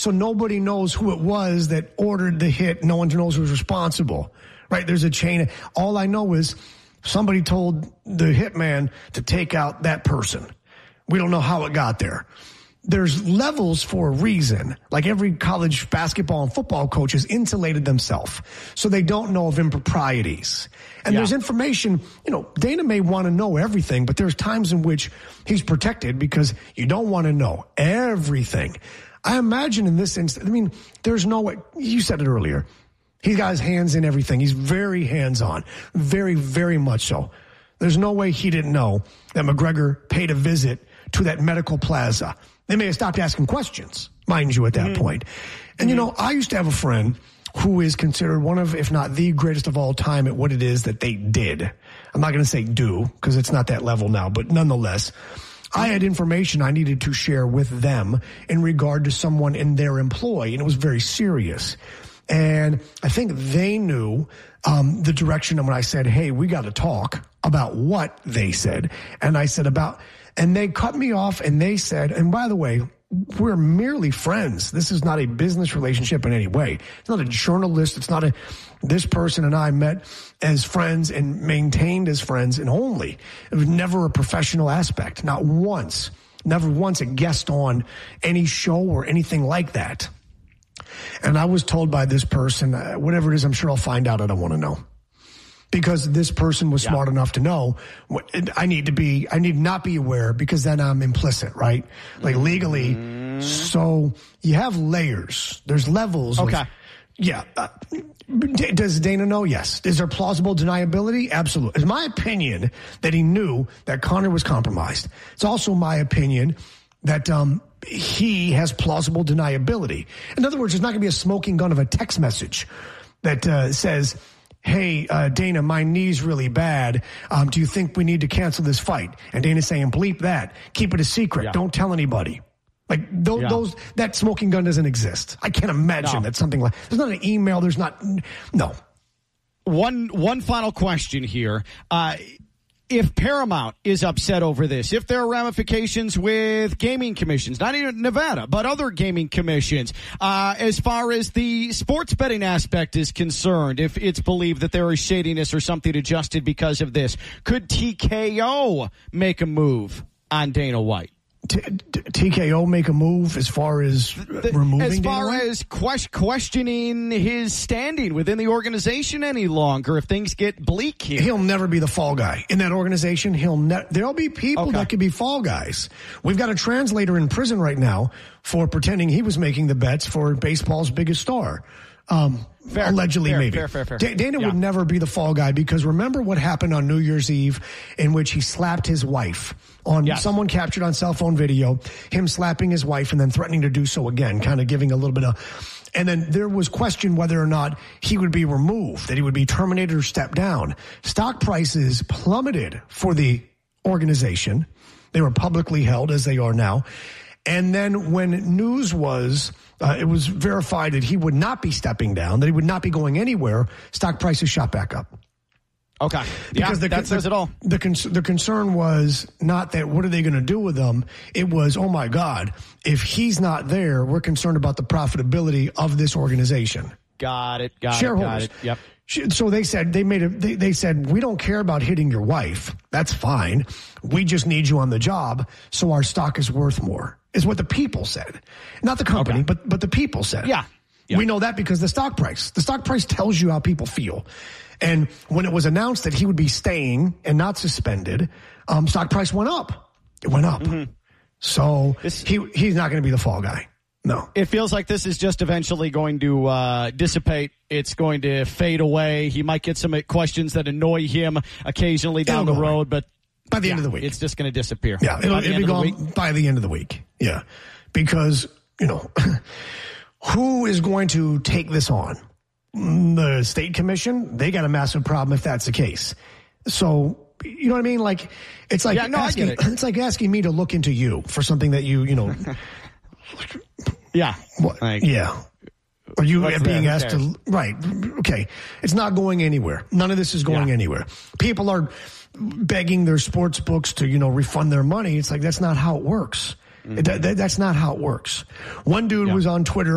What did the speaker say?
So nobody knows who it was that ordered the hit. No one knows who's responsible, right? There's a chain. All I know is somebody told the hitman to take out that person. We don't know how it got there. There's levels for a reason. Like every college basketball and football coach has insulated themselves, so they don't know of improprieties. And there's information, Dana may want to know everything, but there's times in which he's protected because you don't want to know everything. I imagine in this instance, there's no way. You said it earlier. He's got his hands in everything. He's very hands-on, very, very much so. There's no way he didn't know that McGregor paid a visit to that medical plaza. They may have stopped asking questions, mind you, at that point. And, I used to have a friend who is considered one of, if not the greatest of all time at what it is that they did. I'm not going to say do, because it's not that level now, but nonetheless, I had information I needed to share with them in regard to someone in their employ, and it was very serious. And I think they knew the direction when I said, hey, we got to talk about what they said. And I said and they cut me off and they said, and by the way, we're merely friends. This is not a business relationship in any way. It's not a journalist. It's not this person and I met as friends and maintained as friends and only. It was never a professional aspect. Not once. Never once a guest on any show or anything like that. And I was told by this person, whatever it is, I'm sure I'll find out. I don't want to know. Because this person was smart enough to know I need not be aware, because then I'm implicit, right? Like legally. So you have layers. There's levels. Okay. Does Dana know? Yes. Is there plausible deniability? Absolutely. It's my opinion that he knew that Conor was compromised. It's also my opinion that he has plausible deniability. In other words, there's not going to be a smoking gun of a text message that says, hey, Dana, my knee's really bad. Do you think we need to cancel this fight? And Dana's saying, bleep that. Keep it a secret. Yeah. Don't tell anybody. Like that smoking gun doesn't exist. I can't imagine that something like, there's not an email. There's not, no. One final question here. If Paramount is upset over this, if there are ramifications with gaming commissions, not even Nevada, but other gaming commissions, as far as the sports betting aspect is concerned, if it's believed that there is shadiness or something adjusted because of this, could TKO make a move on Dana White? TKO make a move as far as removing as far Dana White? As questioning his standing within the organization any longer if things get bleak here? He'll never be the fall guy in that organization. There'll be people that could be fall guys. We've got a translator in prison right now for pretending he was making the bets for baseball's biggest star. Allegedly, maybe. Fair. Dana would never be the fall guy, because remember what happened on New Year's Eve, in which he slapped his wife on someone captured on cell phone video, him slapping his wife and then threatening to do so again, kind of giving a little bit of, and then there was question whether or not he would be removed, that he would be terminated or stepped down. Stock prices plummeted for the organization. They were publicly held, as they are now. And then when news was, it was verified that he would not be stepping down, that he would not be going anywhere, stock prices shot back up. Okay. Because that says it all. The concern was not that what are they going to do with them? It was, oh my God, if he's not there, we're concerned about the profitability of this organization. Got it. Shareholders. Yep. So they said, they said, we don't care about hitting your wife. That's fine. We just need you on the job, so our stock is worth more, is what the people said. Not the company, but the people said. Yeah. We know that because the stock price tells you how people feel. And when it was announced that he would be staying and not suspended, stock price went up. It went up. Mm-hmm. So he's not going to be the fall guy. No. It feels like this is just eventually going to dissipate. It's going to fade away. He might get some questions that annoy him occasionally down the road, but by the end of the week, it's just going to disappear. Yeah, it'll be gone by the end of the week. Yeah, because, who is going to take this on? The state commission? They got a massive problem if that's the case. So, you know what I mean? Like, it's like it's like asking me to look into you for something that you know. Yeah. Yeah. Or you being asked to, right. Okay. It's not going anywhere. None of this is going anywhere. People are begging their sports books to, refund their money. It's like, that's not how it works. Mm-hmm. That's not how it works. One dude was on Twitter